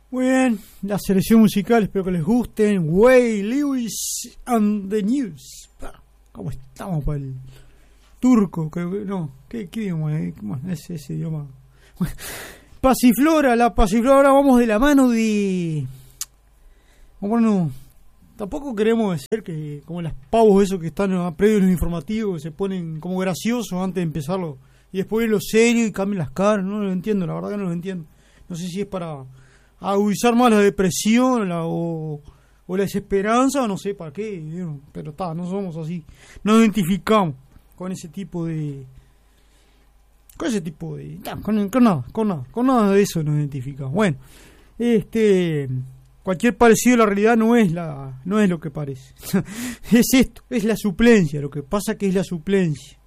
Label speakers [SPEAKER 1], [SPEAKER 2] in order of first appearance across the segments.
[SPEAKER 1] Muy bien, la selección musical, espero que les gusten. Way Lewis and the News. ¿Cómo estamos para el turco? Creo que no. ¿Qué idioma es? Bueno, ese idioma. Bueno, Pasiflora, la Pasiflora. Ahora vamos de la mano de. Bueno, tampoco queremos ser que como los pavos esos que están a previo los informativos, que se ponen como graciosos antes de empezarlo y después lo serio y cambian las caras. No lo entiendo, la verdad que no lo entiendo. No sé si es para agudizar más la depresión o la desesperanza, o no sé para qué, pero no somos así, nos identificamos con ese tipo de con nada de eso nos identificamos. Bueno, cualquier parecido a la realidad no es lo que parece. Es esto, es la suplencia. Lo que pasa que es la suplencia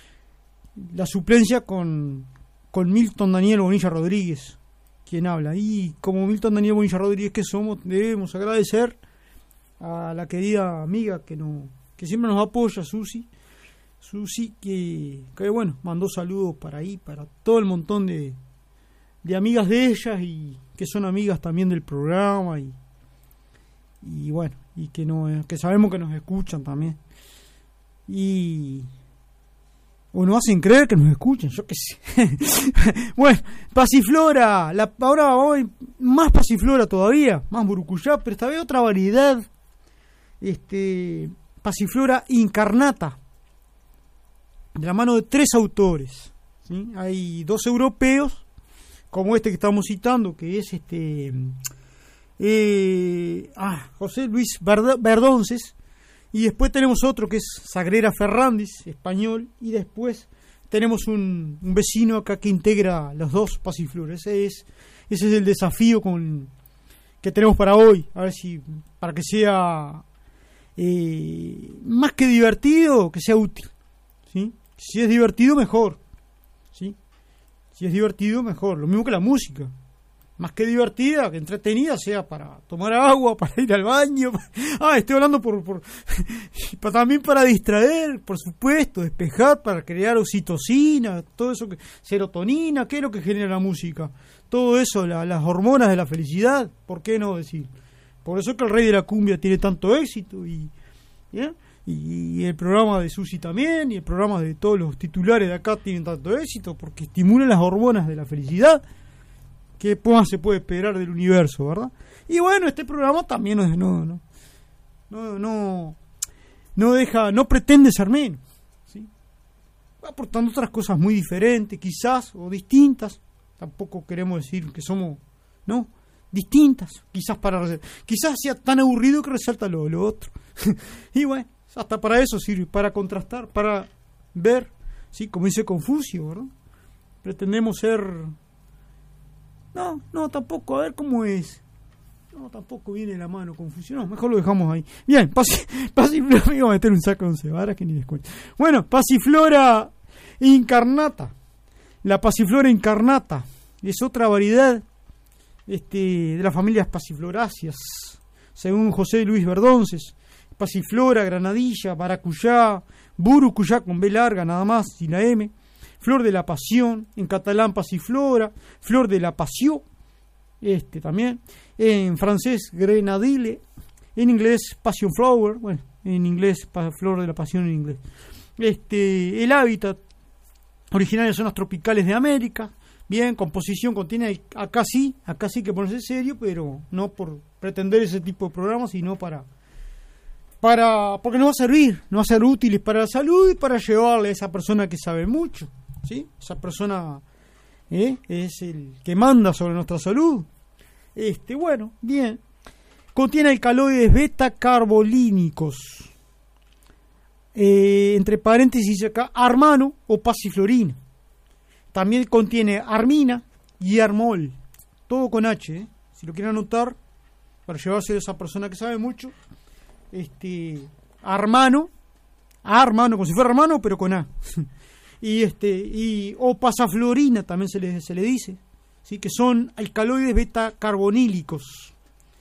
[SPEAKER 1] con Milton Daniel Bonilla Rodríguez, quien habla. Y como Milton Daniel Bonilla Rodríguez que somos, debemos agradecer a la querida amiga que siempre nos apoya, Susi, que bueno, mandó saludos para todo el montón de amigas de ellas y que son amigas también del programa y bueno, y que sabemos que nos escuchan también o nos hacen creer que nos escuchan, yo qué sé. Bueno, Pasiflora, ahora vamos más Pasiflora todavía, más Burucuyá, pero esta vez otra variedad, Pasiflora incarnata, de la mano de 3 autores, ¿sí? Hay 2 europeos, como que estamos citando, que es José Luis Verdonces. Y después tenemos otro que es Sagrera Ferrandis, español, y después tenemos un vecino acá que integra los 2 Pasiflora. Ese es el desafío que tenemos para hoy, a ver si para que sea más que divertido, que sea útil, ¿sí? Si es divertido, mejor, ¿sí? Si es divertido, mejor. Lo mismo que la música. Más que divertida, que entretenida, sea para tomar agua, para ir al baño. Estoy hablando también para distraer, por supuesto, despejar, para crear oxitocina, todo eso, serotonina, ¿qué es lo que genera la música? Todo eso, las hormonas de la felicidad, ¿por qué no decir? Por eso es que el rey de la cumbia tiene tanto éxito y el programa de Susi también, y el programa de todos los titulares de acá tienen tanto éxito, porque estimulan las hormonas de la felicidad. ¿Qué más se puede esperar del universo, verdad? Y bueno, este programa también no pretende ser menos, ¿sí? Va aportando otras cosas muy diferentes, quizás, o distintas. Tampoco queremos decir que somos, ¿no? Distintas, quizás sea tan aburrido que resalta lo otro. Y bueno, hasta para eso sirve, para contrastar, para ver, ¿sí? Como dice Confucio, ¿verdad? Pretendemos ser... No, tampoco, a ver cómo es. No, tampoco viene la mano Confucio. No, mejor lo dejamos ahí. Bien, Pasiflora, me iba a meter un saco de 11 varas que ni les cuento. Bueno, Pasiflora incarnata. La Pasiflora incarnata es otra variedad de las familias pasifloráceas, según José Luis Verdonces. Pasiflora, granadilla, maracuyá, burucuyá con B larga nada más, sin la M. Flor de la pasión, en catalán Pasiflora, flor de la pasión, también, en francés grenadille, en inglés passion flower, bueno, en inglés flor de la pasión en inglés. El hábitat originario de zonas tropicales de América, bien, composición contiene, acá sí que ponerse serio, pero no por pretender ese tipo de programas, sino porque nos va a servir, nos va a ser útiles para la salud y para llevarle a esa persona que sabe mucho. ¿Sí? Esa persona es el que manda sobre nuestra salud. Bueno, bien. Contiene alcaloides beta-carbolínicos. Entre paréntesis acá, armano o pasiflorina. También contiene armina y armol. Todo con H, si lo quieren anotar, para llevarse a esa persona que sabe mucho. Armano, como si fuera hermano, pero con A. O pasaflorina también se le dice, ¿sí? Que son alcaloides beta-carbonílicos.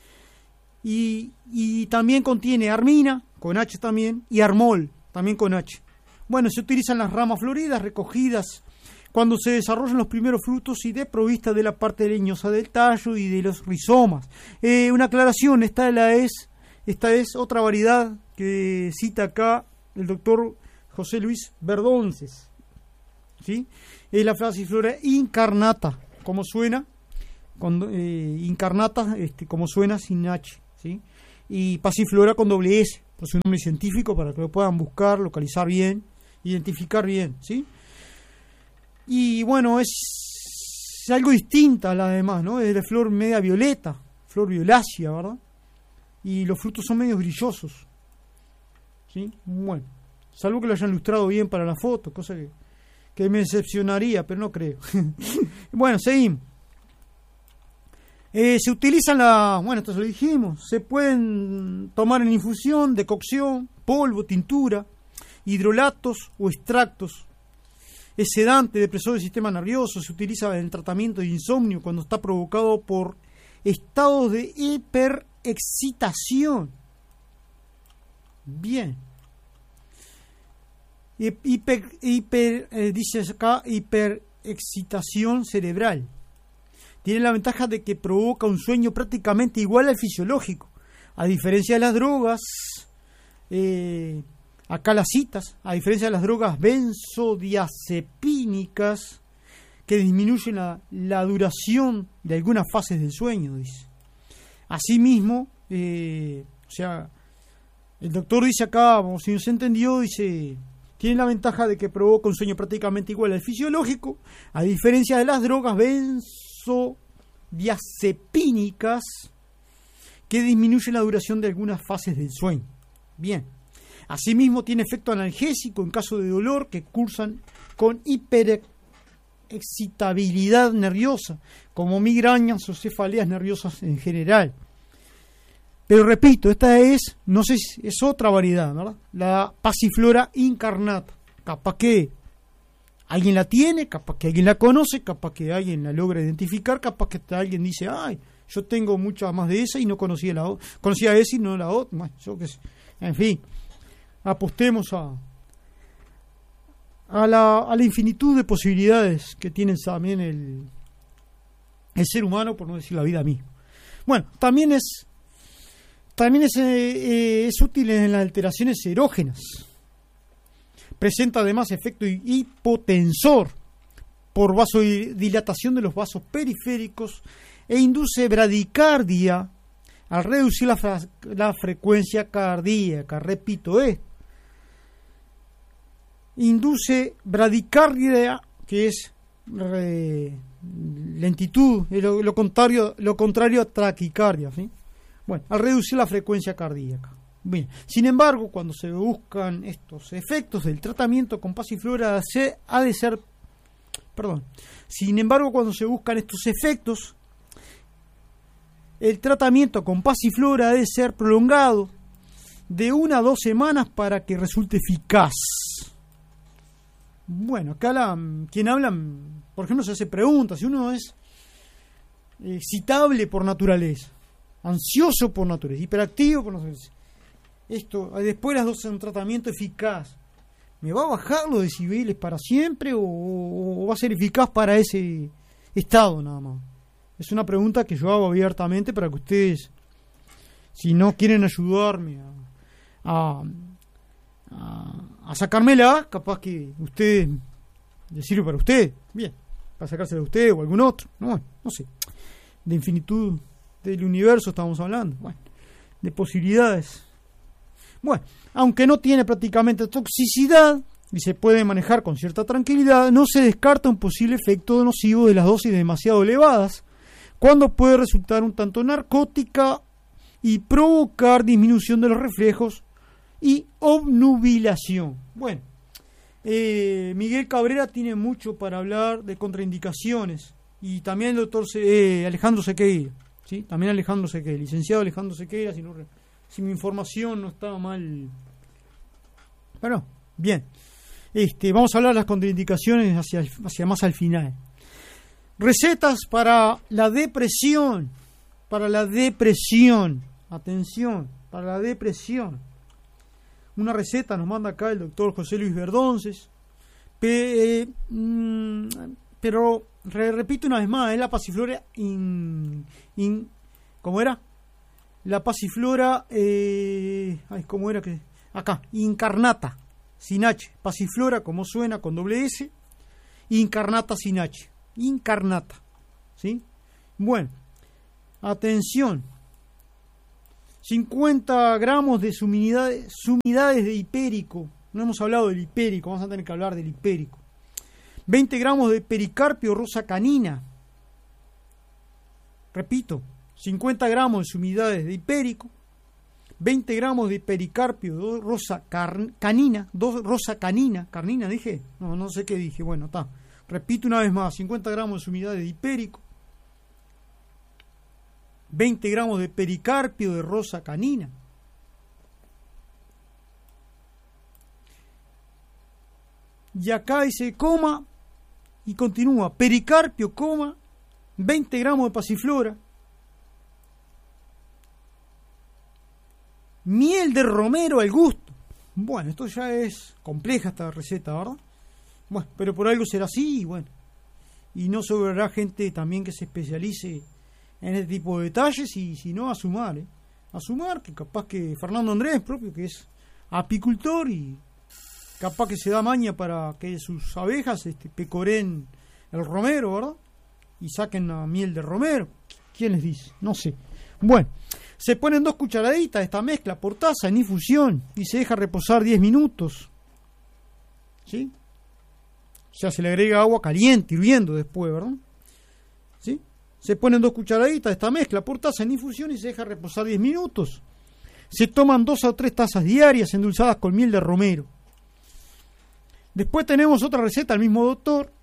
[SPEAKER 1] Y también contiene armina, con H también, y armol, también con H. Bueno, se utilizan las ramas floridas recogidas cuando se desarrollan los primeros frutos y desprovista de la parte leñosa del tallo y de los rizomas. Una aclaración, esta es otra variedad que cita acá el doctor José Luis Verdonces, ¿sí? Es la Passiflora incarnata, como suena, incarnata, como suena sin H, ¿sí? Y Passiflora con doble S, por su nombre científico, para que lo puedan buscar, localizar bien, identificar bien, ¿sí? Y bueno, es algo distinta a la demás, ¿no? Es de flor media violeta, flor violácea, ¿verdad? Y los frutos son medio brillosos, ¿sí? Bueno, salvo que lo hayan ilustrado bien para la foto, cosa que me decepcionaría, pero no creo. Bueno, seguimos. Se utilizan bueno, esto lo dijimos, se pueden tomar en infusión, decocción, polvo, tintura, hidrolatos o extractos. Es sedante, depresor del sistema nervioso, se utiliza en el tratamiento de insomnio cuando está provocado por estados de hiperexcitación. Bien. Dice acá, hiperexcitación cerebral. Tiene la ventaja de que provoca un sueño prácticamente igual al fisiológico. A diferencia de las drogas, acá las citas, a diferencia de las drogas benzodiazepínicas, que disminuyen la duración de algunas fases del sueño, dice. Asimismo, o sea, el doctor dice acá, si no se entendió, dice, tiene la ventaja de que provoca un sueño prácticamente igual al fisiológico, a diferencia de las drogas benzodiazepínicas, que disminuyen la duración de algunas fases del sueño. Bien. Asimismo, tiene efecto analgésico en caso de dolor que cursan con hiperexcitabilidad nerviosa, como migrañas o cefaleas nerviosas en general. Pero repito, esta es otra variedad, ¿verdad? La Passiflora incarnata. Capaz que alguien la tiene, capaz que alguien la conoce, capaz que alguien la logra identificar, capaz que alguien dice, ay, yo tengo muchas más de esa y no conocía la otra, conocía esa y no la otra, bueno, yo qué sé. En fin, apostemos a la infinitud de posibilidades que tiene también el ser humano, por no decir la vida misma. Bueno, también es útil en las alteraciones erógenas. Presenta además efecto hipotensor por vasodilatación de los vasos periféricos e induce bradicardia al reducir la frecuencia cardíaca. Repito esto. Induce bradicardia, que es lentitud, lo contrario a taquicardia, ¿sí? Bueno, al reducir la frecuencia cardíaca. Bien. Sin embargo, cuando se buscan estos efectos del tratamiento con Passiflora Sin embargo, cuando se buscan estos efectos, el tratamiento con Passiflora ha de ser prolongado de 1 a 2 semanas para que resulte eficaz. Bueno, acá quien habla, por ejemplo, se hace preguntas. Si uno es excitable por naturaleza, ansioso por naturaleza, hiperactivo por naturaleza, esto, después de las 2 un tratamiento eficaz, ¿me va a bajar los decibeles para siempre o va a ser eficaz para ese estado nada más? Es una pregunta que yo hago abiertamente para que ustedes, si no quieren ayudarme a sacármela, capaz que ustedes les sirve para usted, bien, para sacársela a usted o a algún otro, no sé, de infinitud del universo estamos hablando, bueno, de posibilidades. Bueno, aunque no tiene prácticamente toxicidad y se puede manejar con cierta tranquilidad, no se descarta un posible efecto nocivo de las dosis demasiado elevadas, cuando puede resultar un tanto narcótica y provocar disminución de los reflejos y obnubilación. Bueno, Miguel Cabrera tiene mucho para hablar de contraindicaciones, y también el doctor Alejandro Sequeira, ¿sí? También Alejandro Sequeira, licenciado Alejandro Sequeira, si mi información no estaba mal. Bueno, bien. Vamos a hablar de las contraindicaciones hacia más al final. Recetas para la depresión. Atención, para la depresión. Una receta nos manda acá el doctor José Luis Verdonces Pero repito una vez más, es la pasiflora ¿cómo era? La pasiflora ¿cómo era que? Acá, incarnata, sin H. Pasiflora, como suena, con doble S. Incarnata sin H. Incarnata. ¿Sí? Bueno, atención. 50 gramos de sumidades de hipérico. No hemos hablado del hipérico, vamos a tener que hablar del hipérico. 20 gramos de pericarpio rosa canina. Repito, 50 gramos de sumidades de hipérico. 20 gramos de pericarpio rosa canina. Rosa canina. ¿Carnina dije? No sé qué dije. Bueno, está. Repito una vez más, 50 gramos de sumidades de hipérico. 20 gramos de pericarpio de rosa canina. Y acá dice coma y continúa. Pericarpio, coma, 20 gramos de pasiflora. Miel de romero al gusto. Bueno, esto ya es compleja esta receta, ¿verdad? Bueno, pero por algo será así, y bueno. Y no sobrará gente también que se especialice en este tipo de detalles, y si no, a sumar, a sumar, que capaz que Fernando Andrés propio, que es apicultor, y capaz que se da maña para que sus abejas pecoreen el romero, ¿verdad? Y saquen la miel de romero. ¿Quién les dice? No sé. Bueno, se ponen 2 cucharaditas de esta mezcla por taza en infusión y se deja reposar 10 minutos. ¿Sí? O sea, se le agrega agua caliente, hirviendo después, ¿verdad? ¿Sí? Se ponen 2 cucharaditas de esta mezcla por taza en infusión y se deja reposar 10 minutos. Se toman 2 o 3 tazas diarias endulzadas con miel de romero. Después tenemos otra receta del mismo doctor,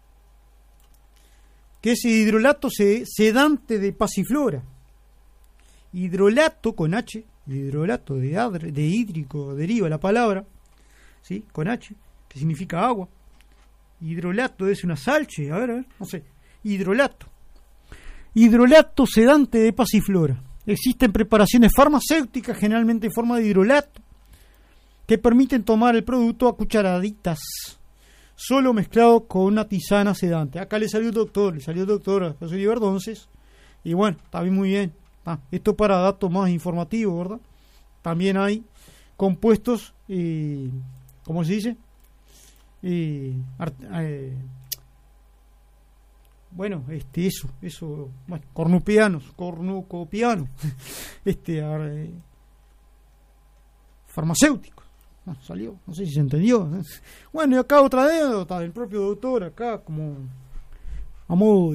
[SPEAKER 1] que es hidrolato sedante de pasiflora. Hidrolato con H, hidrolato de hídrico deriva la palabra, ¿sí? Con H, que significa agua. Hidrolato es una salche, a ver, no sé. Hidrolato sedante de pasiflora. Existen preparaciones farmacéuticas, generalmente en forma de hidrolato, que permiten tomar el producto a cucharaditas, solo mezclado con una tisana sedante. Acá le salió el doctor a José Liberdonces, y bueno, está bien, muy bien. Esto para datos más informativos, ¿verdad? También hay compuestos, ¿cómo se dice? Cornucopianos, farmacéuticos. Salió, no sé si se entendió. Bueno, y acá otra anécdota del propio doctor, acá como a modo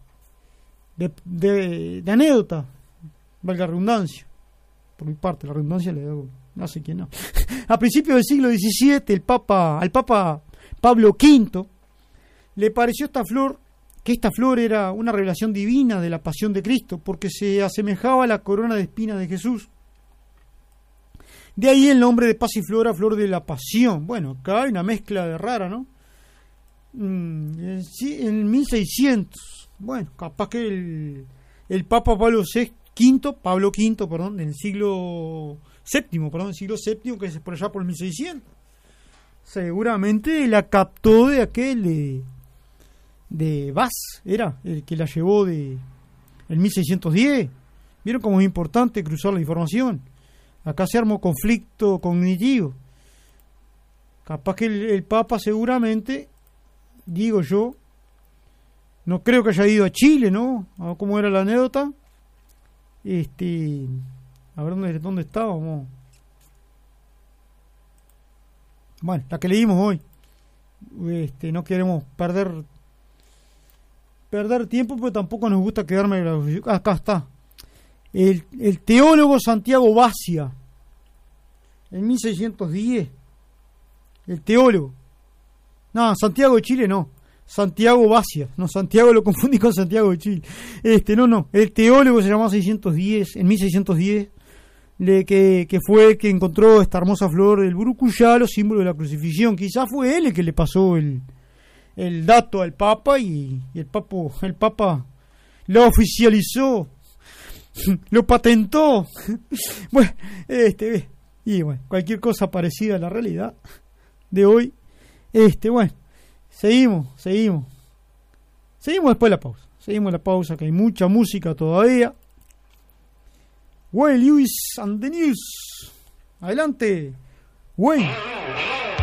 [SPEAKER 1] de anécdota, valga la redundancia. Por mi parte, la redundancia le doy, no sé quién no. A principios del siglo XVII, al Papa Pablo V le pareció que esta flor era una revelación divina de la pasión de Cristo, porque se asemejaba a la corona de espinas de Jesús. De ahí el nombre de pasiflora, flor de la pasión. Bueno, acá hay una mezcla de rara, ¿no? En 1600, bueno, capaz que el Papa Pablo V, del siglo VII, que es por allá por el 1600, seguramente la captó de aquel de Bass, era el que la llevó en 1610. ¿Vieron cómo es importante cruzar la información? Acá se armó conflicto cognitivo. Capaz que el Papa seguramente, digo yo, no creo que haya ido a Chile, ¿no? A ver cómo era la anécdota. A ver dónde estábamos. Bueno, la que leímos hoy. No queremos perder tiempo, pero tampoco nos gusta quedarme. Acá está. El teólogo Santiago Basia, en 1610. El teólogo. No, Santiago de Chile no. Santiago Basia. No, Santiago lo confundí con Santiago de Chile. No. El teólogo se llamaba en 1610. Que fue el que encontró esta hermosa flor del brucuyalo, símbolo de la crucifixión. Quizás fue él el que le pasó el dato al Papa, y el Papa lo oficializó, lo patentó. Bueno, y bueno, cualquier cosa parecida a la realidad de hoy. Bueno, Seguimos después de la pausa. Seguimos la pausa, que hay mucha música todavía. Wayne Lewis and the News. Adelante, Wayne.